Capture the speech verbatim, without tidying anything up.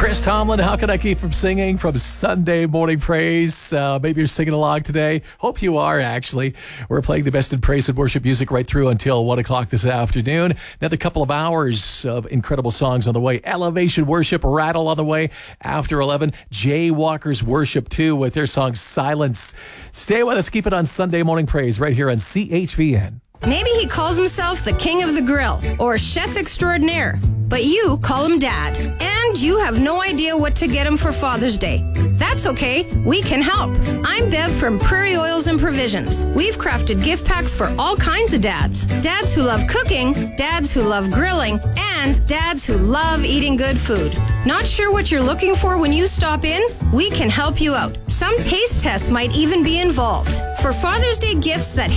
Chris Tomlin, how can I keep from singing from Sunday Morning Praise? Uh, maybe you're singing along today. Hope you are, actually. We're playing the best in praise and worship music right through until one o'clock this afternoon. Another couple of hours of incredible songs on the way. Elevation Worship, Rattle on the way after eleven. Jaywalkers Worship, too, with their song Silence. Stay with us. Keep it on Sunday Morning Praise right here on C H V N. Maybe he calls himself the king of the grill or chef extraordinaire, but you call him dad. And you have no idea what to get him for Father's Day. That's okay. We can help. I'm Bev from Prairie Oils and Provisions. We've crafted gift packs for all kinds of dads. Dads who love cooking, dads who love grilling, and dads who love eating good food. Not sure what you're looking for when you stop in? We can help you out. Some taste tests might even be involved. For Father's Day gifts that